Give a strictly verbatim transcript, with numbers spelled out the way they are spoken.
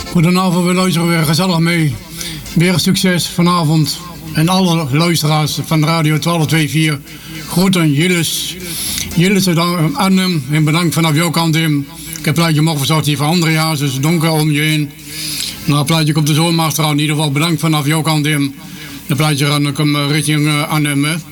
Goedenavond, we luisteren weer gezellig mee. Weer een succes vanavond. En alle luisteraars van Radio twaalf vijfenveertig. Groeten, Jilles. Jilles uit Arnhem. En bedankt vanaf jouw kant in. Ik heb plaatje mogen verzorgd hier van Andreas, dus donker om je heen. Nou, plaatje komt de zomer achteraan. In ieder geval bedankt vanaf jouw kant in. De plaatje ran ik hem richting uh, Arnhem.